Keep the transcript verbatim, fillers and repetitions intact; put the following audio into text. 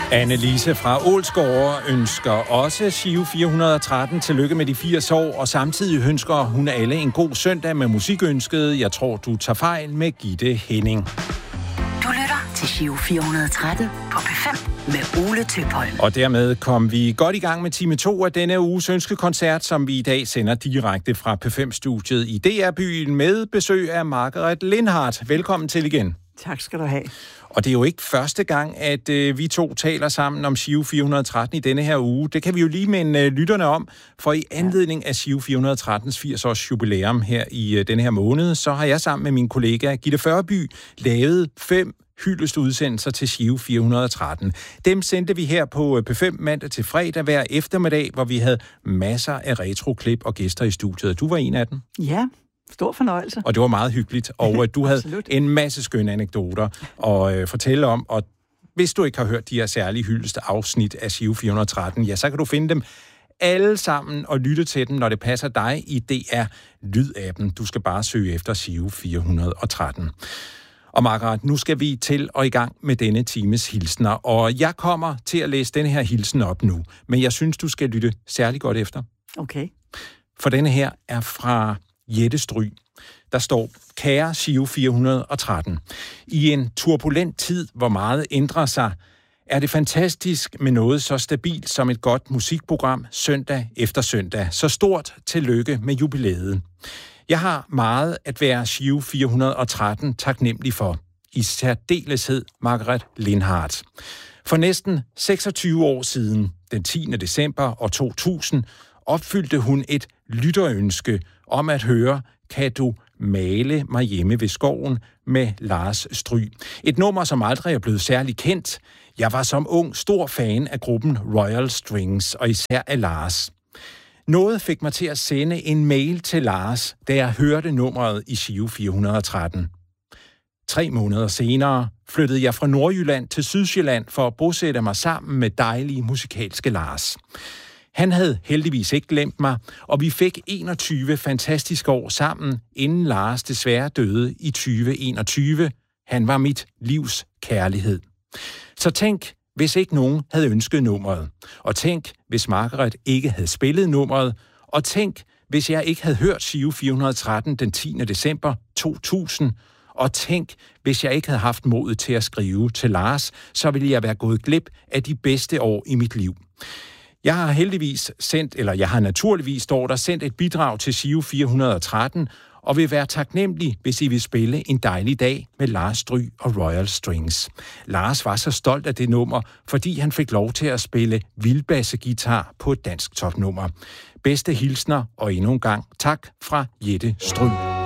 Anne-Lise fra Ålsgårde ønsker også Giro fire hundrede og tretten tillykke med de firs år, og samtidig ønsker hun alle en god søndag med musikønsket Jeg tror, du tager fejl med Gitte Henning. Du lytter til Giro fire hundrede og tretten på P fem med Ole Tøpholm. Og dermed kom vi godt i gang med time to af denne uges ønskekoncert, som vi i dag sender direkte fra P fem-studiet i D R-byen med besøg af Margaret Lindhardt. Velkommen til igen. Tak skal du have. Og det er jo ikke første gang, at øh, vi to taler sammen om Giro fire hundrede og tretten i denne her uge. Det kan vi jo lige minde øh, lytterne om, for i anledning af Giro fire hundrede og trettens firs års jubilæum her i øh, denne her måned, så har jeg sammen med min kollega Gitte Førby lavet fem hyldestudsendelser til Giro fire hundrede og tretten. Dem sendte vi her på P fem mandag til fredag hver eftermiddag, hvor vi havde masser af retroklip og gæster i studiet. Du var en af dem. Ja. Stor fornøjelse. Og det var meget hyggeligt, og uh, du havde en masse skønne anekdoter at uh, fortælle om, og hvis du ikke har hørt de her særlige hyldeste afsnit af Giro fire hundrede og tretten, ja, så kan du finde dem alle sammen og lytte til dem, når det passer dig i D R Lyd-appen. Du skal bare søge efter Giro fire hundrede og tretten. Og Margaret, nu skal vi til og i gang med denne times hilsner, og jeg kommer til at læse denne her hilsen op nu, men jeg synes, du skal lytte særlig godt efter. Okay. For denne her er fra Jette Stryg. Der står: Kære Giro fire hundrede og tretten. I en turbulent tid, hvor meget ændrer sig, er det fantastisk med noget så stabilt som et godt musikprogram søndag efter søndag. Så stort tillykke med jubilæet. Jeg har meget at være Giro fire hundrede og tretten taknemmelig for. I særdeleshed Margaret Lindhardt. For næsten seksogtyve år siden, den tiende december år to tusind, opfyldte hun et lytterønske om at høre Kan du male mig hjemme ved skoven med Lars Stryg. Et nummer, som aldrig er blevet særlig kendt. Jeg var som ung stor fan af gruppen Royal Strings, og især af Lars. Noget fik mig til at sende en mail til Lars, da jeg hørte nummeret i Giro fire hundrede og tretten. Tre måneder senere flyttede jeg fra Nordjylland til Sydsjælland for at bosætte mig sammen med dejlige musikalske Lars. Han havde heldigvis ikke glemt mig, og vi fik enogtyve fantastiske år sammen, inden Lars desværre døde i tyve enogtyve. Han var mit livs kærlighed. Så tænk, hvis ikke nogen havde ønsket nummeret. Og tænk, hvis Margaret ikke havde spillet nummeret. Og tænk, hvis jeg ikke havde hørt Giro fire hundrede og tretten den tiende december to tusind. Og tænk, hvis jeg ikke havde haft modet til at skrive til Lars, så ville jeg være gået glip af de bedste år i mit liv. Jeg har heldigvis sendt, eller jeg har naturligvis, står der, sendt et bidrag til Giro fire hundrede og tretten, og vil være taknemmelig, hvis I vil spille en dejlig dag med Lars Stryg og Royal Strings. Lars var så stolt af det nummer, fordi han fik lov til at spille vildbasseguitar på et dansk topnummer. Bedste hilsner, og endnu en gang tak fra Jette Stryg.